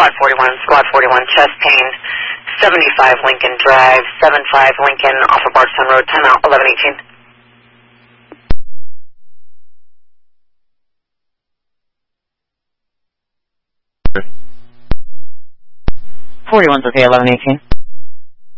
Squad 41, chest pain, 75 Lincoln Drive, 75 Lincoln off of Bardstown Road, timeout 1118. 41's okay, 1118.